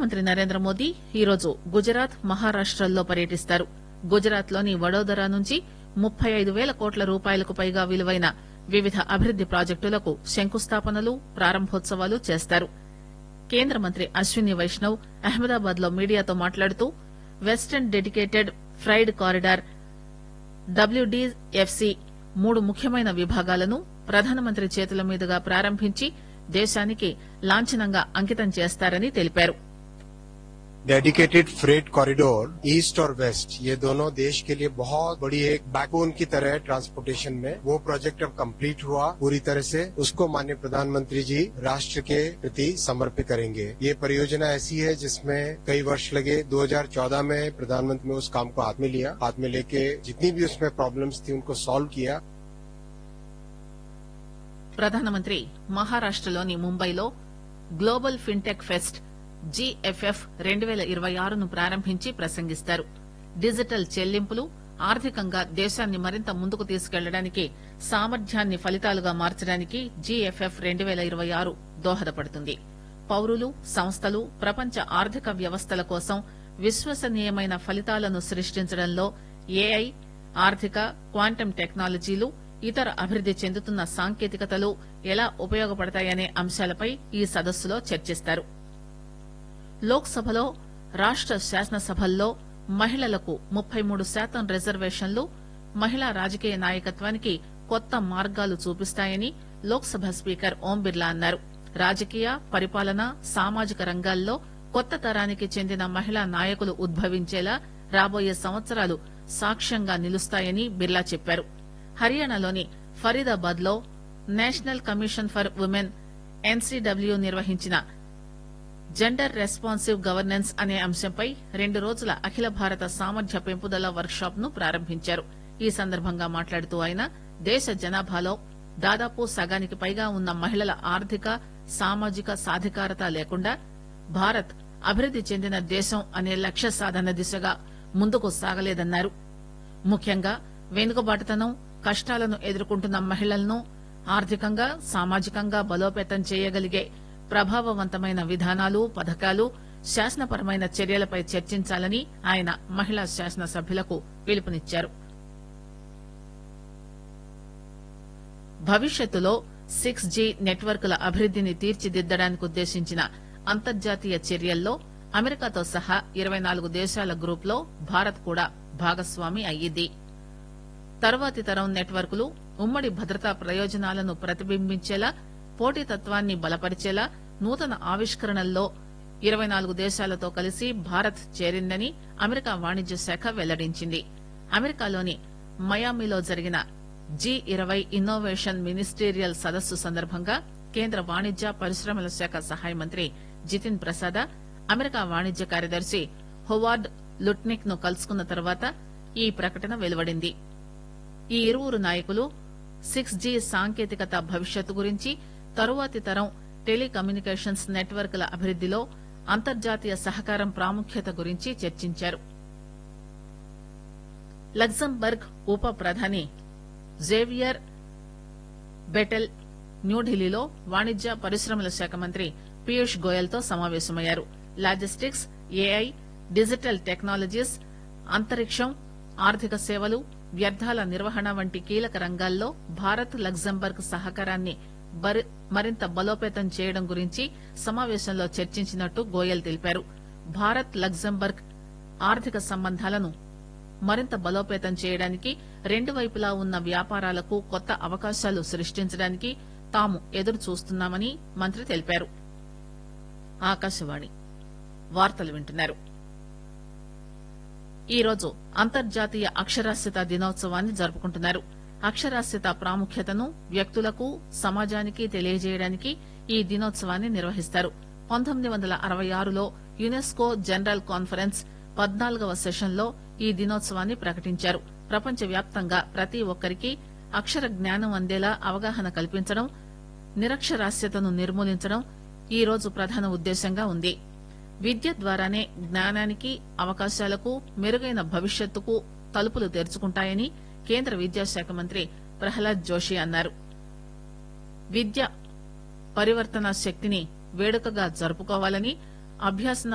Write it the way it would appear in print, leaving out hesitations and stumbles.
ప్రధానమంత్రి నరేంద్ర మోదీ ఈరోజు గుజరాత్ మహారాష్టల్లో పర్యటిస్తారు. గుజరాత్ లోని వడోదరా నుంచి 35,000 కోట్ల రూపాయలకు పైగా విలువైన వివిధ అభివృద్ది ప్రాజెక్టులకు శంకుస్థాపనలు, ప్రారంభోత్సవాలు చేస్తారు. కేంద్ర మంత్రి అశ్విని వైష్ణవ్ అహ్మదాబాద్ లో మీడియాతో మాట్లాడుతూ western dedicated fried corridor WDFC 3 ముఖ్యమైన విభాగాలను ప్రధానమంత్రి చేతుల మీదుగా ప్రారంభించి దేశానికి లాంఛనంగా అంకితం చేస్తారని తెలిపారు. डेडिकेटेड फ्रेट कॉरिडोर ईस्ट और वेस्ट, ये दोनों देश के लिए बहुत बड़ी एक बैकबोन की तरह ट्रांसपोर्टेशन में, वो प्रोजेक्ट अब कंप्लीट हुआ पूरी तरह से, उसको माननीय प्रधानमंत्री जी राष्ट्र के प्रति समर्पित करेंगे. ये परियोजना ऐसी है जिसमें कई वर्ष लगे. 2014 में प्रधानमंत्री ने उस काम को हाथ में लिया, हाथ में लेके जितनी भी उसमें प्रॉब्लम्स थी उनको सॉल्व किया. ప్రధానమంత్రి మహారాష్టలోని ముంబైలో గ్లోబల్ ఫిన్టెక్ ఫెస్ట్ GFF 2026ను ప్రారంభించి ప్రసంగిస్తారు. డిజిటల్ చెల్లింపులు ఆర్థికంగా దేశాన్ని మరింత ముందుకు తీసుకెళ్లడానికి, సామర్థ్యాన్ని ఫలితాలుగా మార్చడానికి GFF 2026 దోహదపడుతుంది. పౌరులు, సంస్థలు ప్రపంచ ఆర్థిక వ్యవస్థల కోసం విశ్వసనీయమైన ఫలితాలను సృష్టించడంలో AI, ఆర్థిక, క్వాంటం టెక్నాలజీలు, ఇతర అభివృద్ది చెందుతున్న సాంకేతికతలు ఎలా ఉపయోగపడతాయనే అంశాలపై ఈ సదస్సులో చర్చిస్తారు. లోక్ సభలో, రాష్ట శాసనసభల్లో మహిళలకు 33% రిజర్వేషన్లు మహిళా రాజకీయ నాయకత్వానికి కొత్త మార్గాలు చూపిస్తాయని లోక్ సభ స్పీకర్ ఓం బిర్లా అన్నారు. రాజకీయ, పరిపాలన, సామాజిక రంగాల్లో కొత్త తరానికి చెందిన మహిళా నాయకులు ఉద్భవించేలా రాబోయే సంవత్సరాలు సాక్ష్యంగా నిలుస్తాయని బిర్లా చెప్పారు. హర్యానాలోని ఫరీదాబాద్ లో national commission for women NCW నిర్వహించిన జెండర్ రెస్పాన్సివ్ గవర్నెన్స్ అనే అంశంపై 2 రోజుల అఖిల భారత సామర్థ్య పెంపుదల వర్క్ షాప్ ను ప్రారంభించారు. ఈ సందర్భంగా మాట్లాడుతూ ఆయన దేశ జనాభాలో దాదాపు సగానికి పైగా ఉన్న మహిళల ఆర్థిక, సామాజిక సాధికారత లేకుండా భారత్ అభివృద్ది చెందిన దేశం అనే లక్ష్య సాధన దిశగా ముందుకు సాగలేదన్నారు. ముఖ్యంగా వెనుకబాటుతనం, కష్టాలను ఎదుర్కొంటున్న మహిళలను ఆర్థికంగా, సామాజికంగా బలోపేతం చేయగలిగే ప్రభావవంతమైన విధానాలు, పథకాలు, శాసనపరమైన చర్యలపై చర్చించాలని ఆయన మహిళా శాసనసభ్యులకు పిలుపునిచ్చారు. భవిష్యత్తులో 6G నెట్వర్కుల అభివృద్దిని తీర్చిదిద్దడానికి ఉద్దేశించిన అంతర్జాతీయ చర్యల్లో అమెరికాతో సహా 24 దేశాల గ్రూప్ లో భారత్ కూడా భాగస్వామి అయ్యింది. తరువాతి తరం నెట్వర్కులు ఉమ్మడి భద్రతా ప్రయోజనాలను ప్రతిబింబించేలా, పోటీతత్వాన్ని బలపరిచేలా నూతన ఆవిష్కరణల్లో 24 దేశాలతో కలిసి భారత్ చేరిందని అమెరికా వాణిజ్య శాఖ వెల్లడించింది. అమెరికాలోని మయామిలో జరిగిన G20 ఇన్నోవేషన్ మినిస్టీరియల్ సదస్సు సందర్భంగా కేంద్ర వాణిజ్య, పరిశ్రమల శాఖ సహాయ మంత్రి జితిన్ ప్రసాద అమెరికా వాణిజ్య కార్యదర్శి హోవార్డ్ లుట్నిక్ ను కలుసుకున్న తర్వాత ఈ ప్రకటన వెలువడింది. ఈ ఇరువురు నాయకులు 6G సాంకేతికత భవిష్యత్తు గురించి, తరువాతి తరం టెలికమ్యూనికేషన్స్ నెట్వర్క్ల అభివృద్దిలో అంతర్జాతీయ సహకారం ప్రాముఖ్యత గురించి చర్చించారు. లగ్జంబర్గ్ ఉప ప్రధాని జేవియర్ బెటెల్ న్యూఢిల్లీలో వాణిజ్య, పరిశ్రమల శాఖ మంత్రి పీయూష్ గోయల్ తో సమావేశమయ్యారు. లాజిస్టిక్స్, AI, డిజిటల్ టెక్నాలజీస్, అంతరిక్షం, ఆర్థిక సేవలు, వ్యర్థాల నిర్వహణ వంటి కీలక రంగాల్లో భారత్, లగ్జంబర్గ్ సహకారాన్ని మరింత బలోపేతం చేయడం గురించి సమావేశంలో చర్చించినట్టు గోయల్ తెలిపారు. భారత్, లగ్జంబర్గ్ ఆర్థిక సంబంధాలను మరింత బలోపేతం చేయడానికి, రెండు వైపులా ఉన్న వ్యాపారాలకు కొత్త అవకాశాలు సృష్టించడానికి తాము ఎదురు చూస్తున్నామని మంత్రి తెలిపారు. ఆకాశవాణి వార్తలు వింటున్నారు. ఈరోజు అంతర్జాతీయ అక్షరాస్యత దినోత్సవాన్ని జరుపుకుంటున్నారు. అక్షరాస్యత ప్రాముఖ్యతను వ్యక్తులకు, సమాజానికి తెలియజేయడానికి ఈ దినోత్సవాన్ని నిర్వహిస్తారు. 1966లో యునెస్కో జనరల్ కాన్ఫరెన్స్ 14వ సెషన్లో ఈ దినోత్సవాన్ని ప్రకటించారు. ప్రపంచవ్యాప్తంగా ప్రతి ఒక్కరికి అక్షర జ్ఞానం అందేలా అవగాహన కల్పించడం, నిరక్షరాస్యతను నిర్మూలించడం ఈ రోజు ప్రధాన ఉద్దేశంగా ఉంది. విద్య ద్వారానే జ్ఞానానికి, అవకాశాలకు, మెరుగైన భవిష్యత్తుకు తలుపులు తెరుచుకుంటాయని కేంద్ర విద్యాశాఖ మంత్రి ప్రహ్లాద్ జోషి అన్నారు. విద్య పరివర్తన శక్తిని వేడుకగా జరుపుకోవాలని, అభ్యాసన